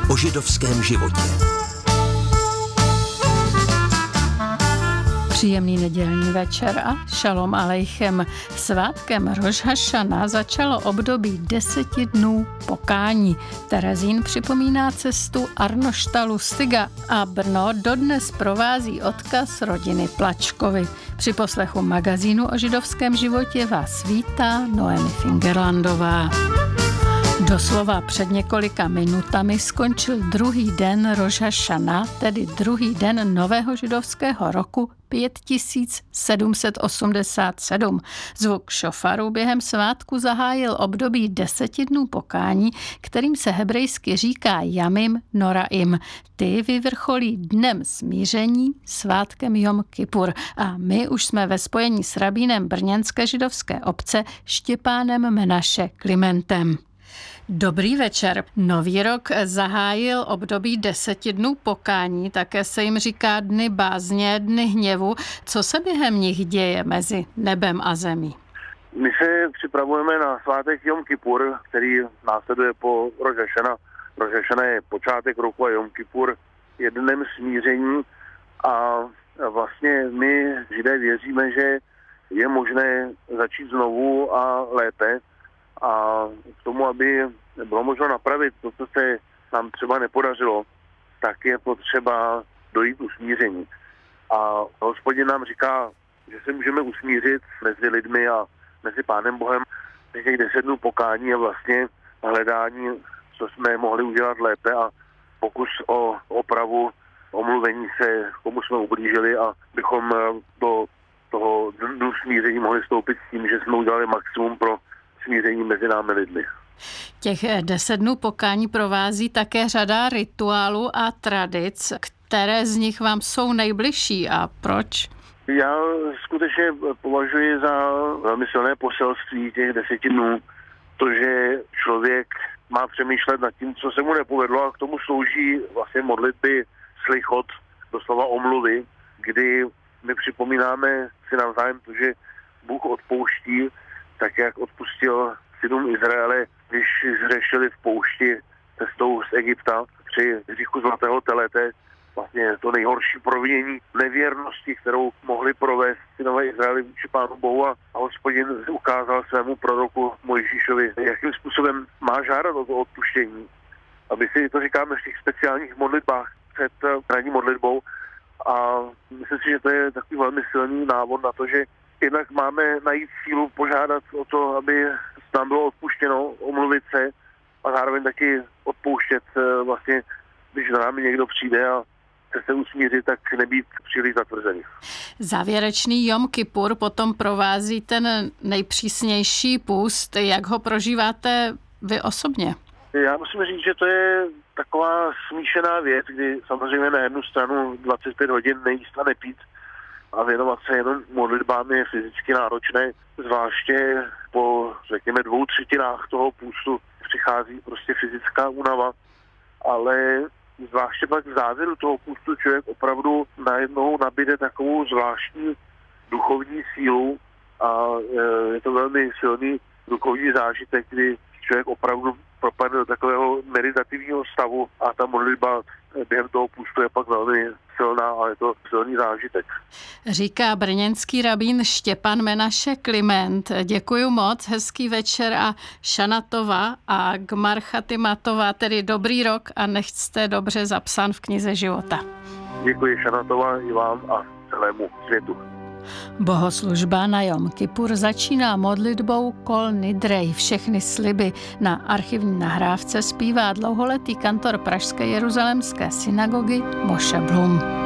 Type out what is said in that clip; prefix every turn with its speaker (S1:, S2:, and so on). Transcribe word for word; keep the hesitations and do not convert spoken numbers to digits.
S1: o židovském životě.
S2: Příjemný nedělní večer a šalom alejchem. Svátkem Roš hašana začalo období deseti dnů pokání. Terezín připomíná cestu Arnošta Lustiga a Brno dodnes provází odkaz rodiny Plačkovy. Při poslechu magazínu o židovském životě vás vítá Noemi Fingerlandová. Doslova před několika minutami skončil druhý den Roš hašana, tedy druhý den nového židovského roku pět tisíc sedm set osmdesát sedm. Zvuk šofaru během svátku zahájil období deseti dnů pokání, kterým se hebrejsky říká Jamim Noraim. Ty vyvrcholí dnem smíření, svátkem Jom Kipur. A my už jsme ve spojení s rabínem brněnské židovské obce Štěpánem Menaše Klimentem. Dobrý večer. Nový rok zahájil období deseti dnů pokání, také se jim říká dny bázně, dny hněvu. Co se během nich děje mezi nebem a zemí?
S3: My se připravujeme na svátek Jom Kipur, který následuje po Roš hašana. Roš hašana je počátek roku a Jom Kipur je dnem smíření a vlastně my Židé věříme, že je možné začít znovu a lépe. A k tomu, aby bylo možno napravit to, co se nám třeba nepodařilo, tak je potřeba dojít usmíření. A Hospodin nám říká, že se můžeme usmířit mezi lidmi a mezi Pánem Bohem těch deset dnů pokání a vlastně hledání, co jsme mohli udělat lépe a pokus o opravu, omluvení se, komu jsme ublížili a bychom do toho dnu smíření mohli stoupit s tím, že jsme udělali maximum pro smíření mezi námi lidmi.
S2: Těch deset dnů pokání provází také řada rituálů a tradic. Které z nich vám jsou nejbližší a proč?
S3: Já skutečně považuji za velmi silné poselství těch deseti dnů, to, že člověk má přemýšlet nad tím, co se mu nepovedlo a k tomu slouží vlastně modlitby slichot, doslova omluvy, kdy my připomínáme si navzájem to, že Bůh odpouští, tak jak odpustil synům Izraele, když zřešili v poušti cestou z Egypta při hříchu zlatého telete, vlastně to nejhorší provinění nevěrnosti, kterou mohli provést synové Izraeli vůči Pánu Bohu a Hospodin ukázal svému proroku Mojžíšovi, jakým způsobem má žádat o to odpuštění. A my si to říkáme v těch speciálních modlitbách před ranní modlitbou a myslím si, že to je takový velmi silný návod na to, že jednak máme najít sílu požádat o to, aby nám bylo odpuštěno, omluvit se a zároveň taky odpouštět vlastně, když za námi někdo přijde a chce se usmířit, tak nebýt příliš zatvrzený.
S2: Závěrečný Jom Kipur potom provází ten nejpřísnější půst. Jak ho prožíváte vy osobně?
S3: Já musím říct, že to je taková smíšená věc, kdy samozřejmě na jednu stranu dvacet pět hodin nejíst a nepít a věnovat se jenom modlitbám je fyzicky náročné, zvláště po, řekněme, dvou třetinách toho půstu přichází prostě fyzická únava, ale zvláště pak v závěru toho půstu člověk opravdu najednou nabíde takovou zvláštní duchovní sílu a je to velmi silný duchovní zážitek, kdy člověk opravdu propadne do takového meditativního stavu a ta modlitba během toho půstu je pak velmi silná a je to silný zážitek.
S2: Říká brněnský rabín Štěpán Menaše Kliment. Děkuju moc, hezký večer a šanatova a gmar chatimátova, tedy dobrý rok a nechť jste dobře zapsán v knize života.
S3: Děkuji šanatova i vám a celému světu.
S2: Bohoslužba na Jom Kipur začíná modlitbou Kol Nidrej, všechny sliby. Na archivní nahrávce zpívá dlouholetý kantor pražské jeruzalémské synagogy Moshe Blum.